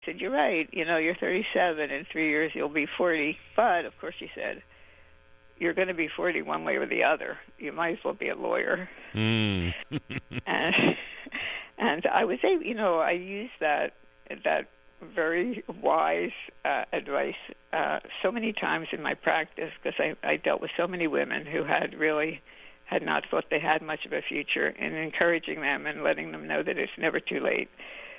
said, "You're right. You're 37. In 3 years, you'll be 40." But, of course, she said, "You're going to be 40 one way or the other. You might as well be a lawyer." Mm. and I was able, I used that very wise advice so many times in my practice, because I dealt with so many women who had not thought they had much of a future, and encouraging them and letting them know that it's never too late.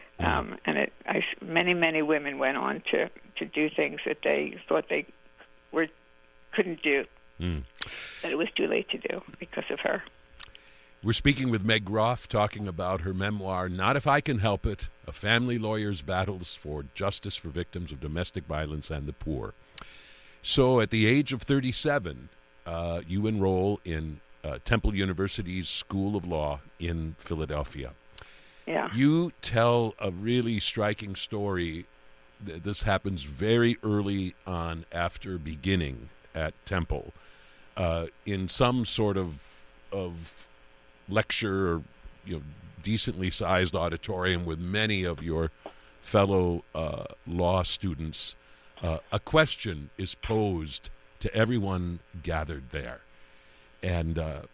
Many women went on to do things that they thought they couldn't do, that it was too late to do because of her. We're speaking with Meg Groff, talking about her memoir, Not If I Can Help It, A Family Lawyer's Battles for Justice for Victims of Domestic Violence and the Poor. So at the age of 37, you enroll in Temple University's School of Law in Philadelphia. Yeah. You tell a really striking story. This happens very early on after beginning at Temple, in some sort of lecture or decently sized auditorium with many of your fellow law students. A question is posed to everyone gathered there, and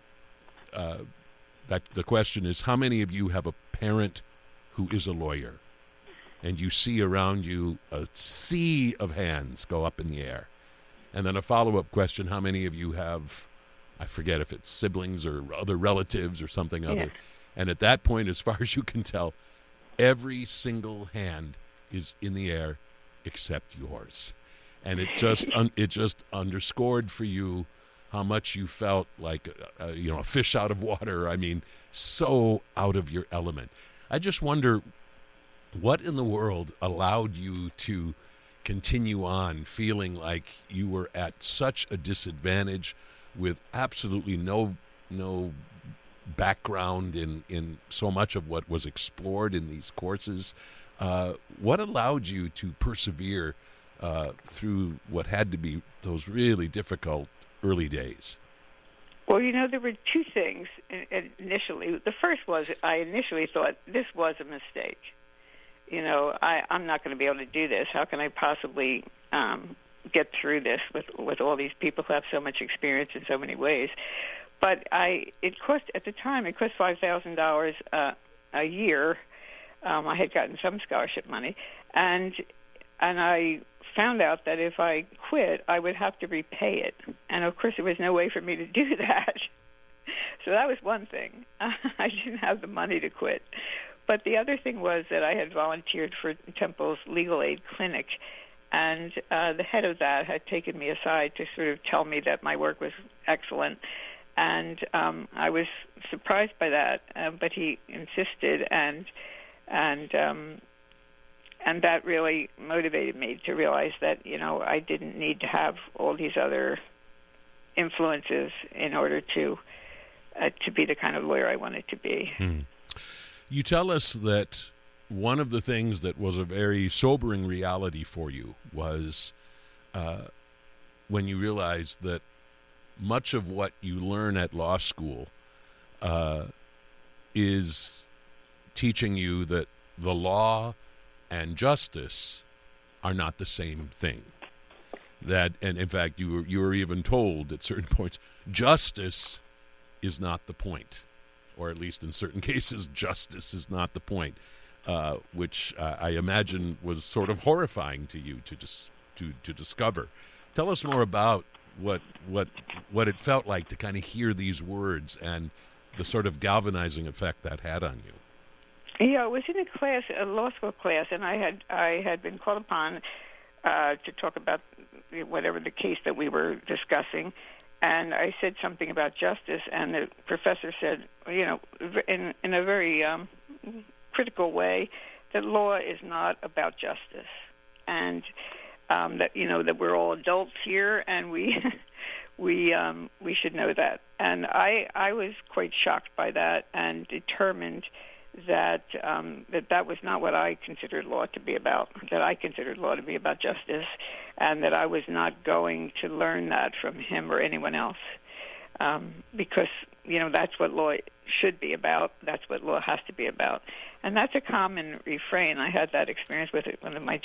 that the question is, how many of you have a parent who is a lawyer? And you see around you a sea of hands go up in the air. And then a follow-up question, how many of you have, I forget if it's siblings or other relatives or something other. Yeah. And at that point, as far as you can tell, every single hand is in the air except yours. And it just underscored for you how much you felt like a fish out of water. I mean, so out of your element. I just wonder, what in the world allowed you to continue on feeling like you were at such a disadvantage with absolutely no background in so much of what was explored in these courses? What allowed you to persevere through what had to be those really difficult early days? Well, there were two things initially. The first was I initially thought this was a mistake. I'm not going to be able to do this. How can I possibly get through this with all these people who have so much experience in so many ways? But it cost $5,000 a year. I had gotten some scholarship money, and I found out that if I quit, I would have to repay it. And of course, there was no way for me to do that. So that was one thing. I didn't have the money to quit. But the other thing was that I had volunteered for Temple's legal aid clinic, and the head of that had taken me aside to sort of tell me that my work was excellent. And I was surprised by that, but he insisted, and that really motivated me to realize that I didn't need to have all these other influences in order to be the kind of lawyer I wanted to be. You tell us that one of the things that was a very sobering reality for you was when you realized that much of what you learn at law school is teaching you that the law and justice are not the same thing. And in fact, you were even told at certain points, justice is not the point, or at least in certain cases, justice is not the point, which I imagine was sort of horrifying to you to discover. Tell us more about what it felt like to kind of hear these words and the sort of galvanizing effect that had on you. Yeah, I was in a law school class, and I had been called upon to talk about whatever the case that we were discussing, and I said something about justice, and the professor said, in a very critical way, that law is not about justice, and that we're all adults here, and we should know that. And I was quite shocked by that, and determined that was not what I considered law to be about, that I considered law to be about justice, and that I was not going to learn that from him or anyone else, because, that's what law should be about. That's what law has to be about. And that's a common refrain. I had that experience with one of my